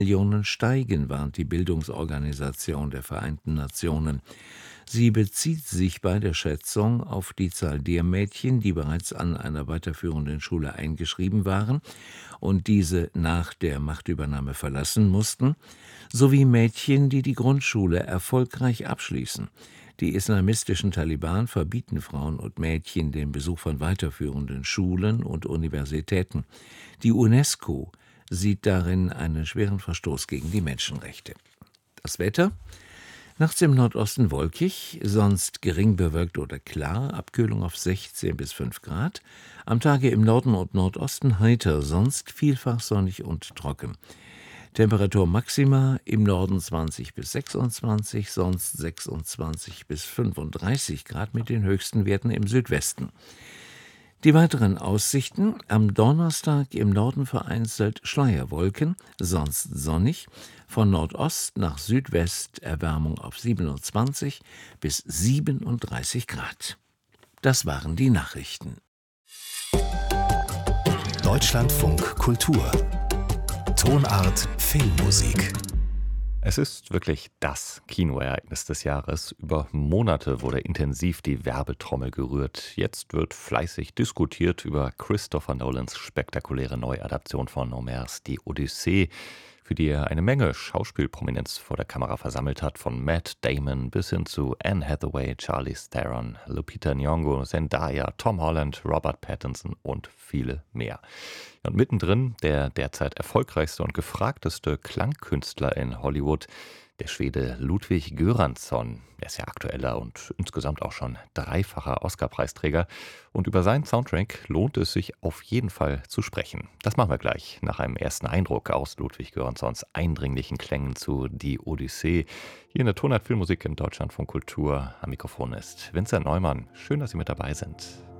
Millionen steigen, warnt die Bildungsorganisation der Vereinten Nationen. Sie bezieht sich bei der Schätzung auf die Zahl der Mädchen, die bereits an einer weiterführenden Schule eingeschrieben waren und diese nach der Machtübernahme verlassen mussten, sowie Mädchen, die die Grundschule erfolgreich abschließen. Die islamistischen Taliban verbieten Frauen und Mädchen den Besuch von weiterführenden Schulen und Universitäten. Die UNESCO sieht darin einen schweren Verstoß gegen die Menschenrechte. Das Wetter: nachts im Nordosten wolkig, sonst gering bewölkt oder klar, Abkühlung auf 16 bis 5 Grad. Am Tage im Norden und Nordosten heiter, sonst vielfach sonnig und trocken. Temperatur Maxima im Norden 20 bis 26, sonst 26 bis 35 Grad mit den höchsten Werten im Südwesten. Die weiteren Aussichten: am Donnerstag im Norden vereinzelt Schleierwolken, sonst sonnig, von Nordost nach Südwest Erwärmung auf 27 bis 37 Grad. Das waren die Nachrichten. Deutschlandfunk Kultur. Tonart Filmmusik. Es ist wirklich das Kinoereignis des Jahres. Über Monate wurde intensiv die Werbetrommel gerührt. Jetzt wird fleißig diskutiert über Christopher Nolans spektakuläre Neuadaption von Homers Die Odyssee, für die er eine Menge Schauspielprominenz vor der Kamera versammelt hat, von Matt Damon bis hin zu Anne Hathaway, Charlize Theron, Lupita Nyong'o, Zendaya, Tom Holland, Robert Pattinson und viele mehr. Und mittendrin der derzeit erfolgreichste und gefragteste Klangkünstler in Hollywood, der Schwede Ludwig Göransson. Er ist ja aktueller und insgesamt auch schon dreifacher Oscar-Preisträger. Und über seinen Soundtrack lohnt es sich auf jeden Fall zu sprechen. Das machen wir gleich nach einem ersten Eindruck aus Ludwig Göranssons eindringlichen Klängen zu Die Odyssee. Hier in der Tonart Filmmusik im Deutschlandfunk Kultur. Am Mikrofon ist Vincent Neumann. Schön, dass Sie mit dabei sind.